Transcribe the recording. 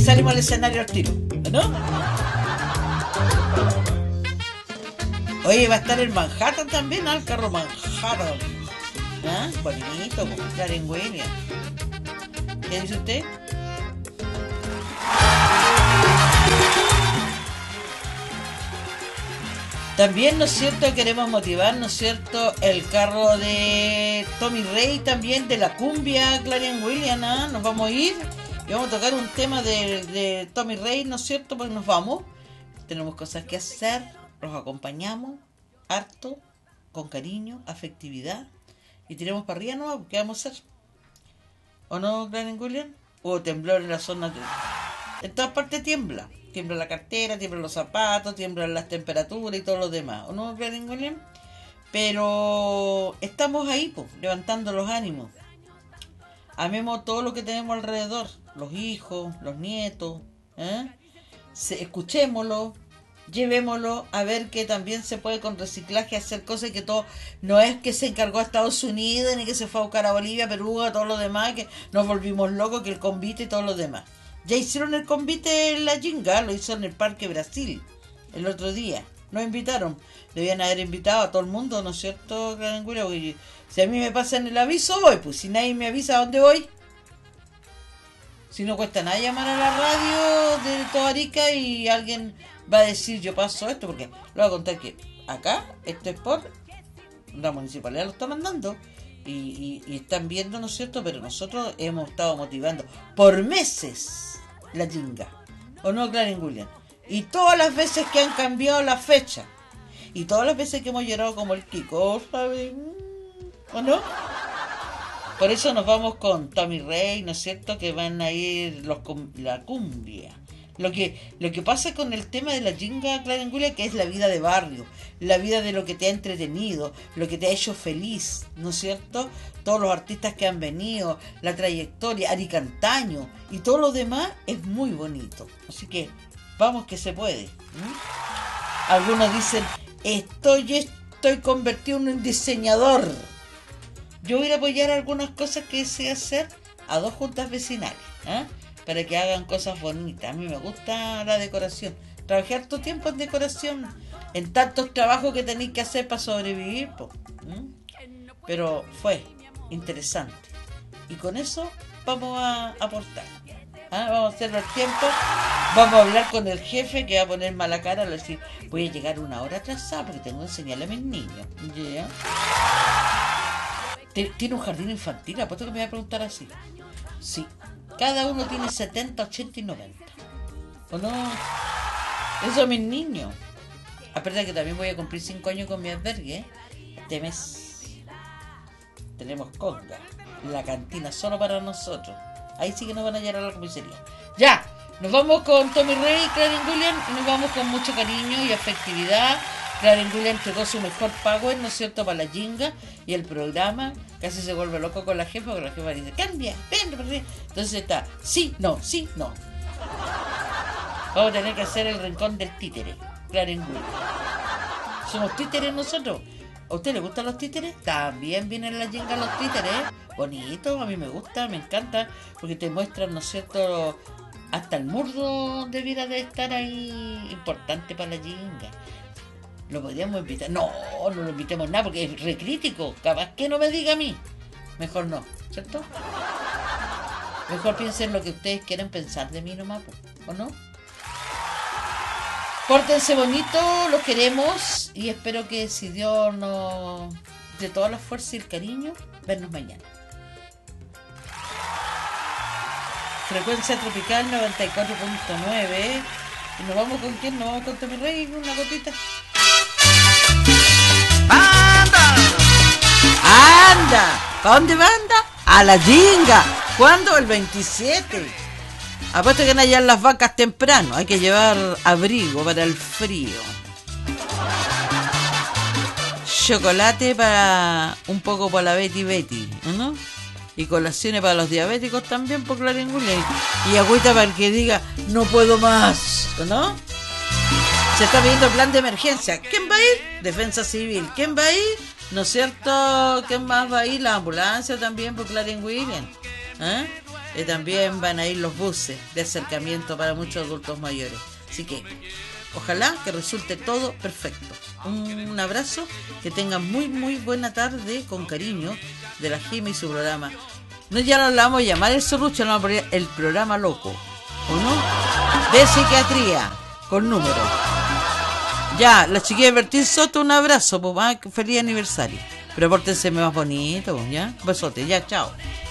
salimos al escenario al tiro, ¿no? Oye, va a estar el Manhattan también, el carro Manhattan. ¿Ah? Bonito, Clarence Williams. ¿Qué dice usted? También, ¿no es cierto? Queremos motivar, ¿no es cierto? El carro de Tommy Rey también, de la cumbia, Clarence Williams, ¿ah? Nos vamos a ir y vamos a tocar un tema de Tommy Rey, ¿no es cierto? Porque nos vamos. Tenemos cosas que hacer, los acompañamos, harto, con cariño, afectividad, y tiremos para arriba, ¿no? ¿Qué vamos a hacer? ¿O no, Clarence Williams? Hubo temblor en la zona de... En todas partes tiembla. Tiembla la cartera, tiemblan los zapatos, tiemblan las temperaturas y todo lo demás. ¿O no, Clarence Williams? Pero estamos ahí, pues, levantando los ánimos. Amemos todo lo que tenemos alrededor. Los hijos, los nietos. Escuchémoslo. Llevémoslo a ver que también se puede con reciclaje hacer cosas que todo... No es que se encargó a Estados Unidos, ni que se fue a buscar a Bolivia, Perú, a todo lo demás, que nos volvimos locos, que el convite y todo lo demás. Ya hicieron el convite en la Ginga, lo hizo en el Parque Brasil el otro día. Nos invitaron. Debían haber invitado a todo el mundo, ¿no es cierto, Clarence Williams? Porque si a mí me pasan el aviso, voy. Pues si nadie me avisa, ¿a dónde voy? Si no cuesta nada llamar a la radio de Tobarica y alguien va a decir, yo paso esto, porque le voy a contar que acá, esto es por la municipalidad, lo está mandando. Y están viendo, ¿no es cierto? Pero nosotros hemos estado motivando por meses la Ginga. ¿O no, Clarence Williams? Y todas las veces que han cambiado la fecha. Y todas las veces que hemos llorado como el Kiko, ¿sabes? ¿O no? Por eso nos vamos con Tommy Rey, ¿no es cierto? Que van a ir la cumbia. Lo que pasa con el tema de la Ginga, Clarence Williams, que es la vida de barrio, la vida de lo que te ha entretenido, lo que te ha hecho feliz, ¿no es cierto? Todos los artistas que han venido, la trayectoria, Ari Cantaño y todo lo demás es muy bonito. Así que vamos que se puede. Algunos dicen, estoy convertido en un diseñador. Yo voy a apoyar algunas cosas que sé hacer a 2 juntas vecinales, para que hagan cosas bonitas. A mí me gusta la decoración. Trabajé harto tiempo en decoración, en tantos trabajos que tenéis que hacer para sobrevivir, pero fue interesante. Y con eso vamos a aportar. Vamos a hacerlo al tiempo. Vamos a hablar con el jefe que va a poner mala cara. Va a decir, voy a llegar 1 hora atrasada porque tengo que enseñarle a mis niños. ¿Yeah? ¿Tiene un jardín infantil? Apuesto que me voy a preguntar así. Sí. Cada uno tiene 70, 80 y 90. ¿O no? Eso es mis niños. Aparte que también voy a cumplir 5 años con mi albergue, este mes. Tenemos conga. La cantina solo para nosotros. Ahí sí que nos van a llevar a la comisaría. ¡Ya! Nos vamos con Tommy Rey y Clarence Williams. Y nos vamos con mucho cariño y afectividad. Clarence Williams entregó su mejor power, ¿no es cierto?, para la Ginga. Y el programa casi se vuelve loco con la jefa, porque la jefa dice, cambia, ven. Entonces está, sí, no. Vamos a tener que hacer el rincón del títere, Clarence Williams. Somos títeres nosotros. ¿A usted le gustan los títeres? También vienen la Ginga los títeres. Bonito, a mí me gusta, me encanta, porque te muestran, ¿no es cierto?, hasta el murdo debiera de estar ahí, importante para la Ginga. ¿Lo podríamos invitar? No lo invitemos nada porque es recrítico. Capaz que no me diga a mí. Mejor no, ¿cierto? Mejor piensen lo que ustedes quieren pensar de mí nomás, ¿o no? Pórtense bonito, los queremos y espero que si Dios nos dé toda la fuerza y el cariño, vernos mañana. Frecuencia tropical 94.9. ¿Y nos vamos con quién? ¿Nos vamos con Tommy Rey? Una gotita. ¡Anda! ¿Para dónde va, anda? A la Ginga. ¿Cuándo? El 27. Apuesto que van a hallar las vacas temprano. Hay que llevar abrigo para el frío. Chocolate para un poco para la Betty, ¿no? Y colaciones para los diabéticos también por Clarence Williams. Y agüita para el que diga, no puedo más, ¿no? Se está pidiendo plan de emergencia. ¿Quién va a ir? Defensa Civil. ¿Quién va a ir? ¿No es cierto? ¿Quién más va a ir? La ambulancia también por Clarence Williams. también van a ir los buses de acercamiento para muchos adultos mayores. Así que ojalá que resulte todo perfecto. Un abrazo, que tengan muy muy buena tarde, con cariño, de la Jime y su programa. No, ya no la vamos a llamar el Serrucho, no, el programa loco, ¿o no? De psiquiatría, con número. Ya, la chiquilla de Bertín Soto, un abrazo, pues, feliz aniversario. Pero pórtense más bonito, ¿ya? Besote, ya, chao.